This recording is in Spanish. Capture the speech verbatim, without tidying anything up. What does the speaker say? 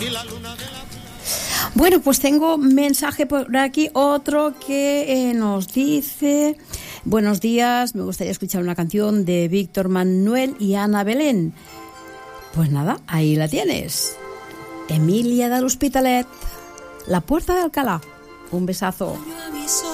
Bueno, pues tengo mensaje por aquí, otro que eh, nos dice: buenos días, me gustaría escuchar una canción de Víctor Manuel y Ana Belén. Pues nada, ahí la tienes. Emilia de l'Hospitalet, La Puerta de Alcalá. Un besazo.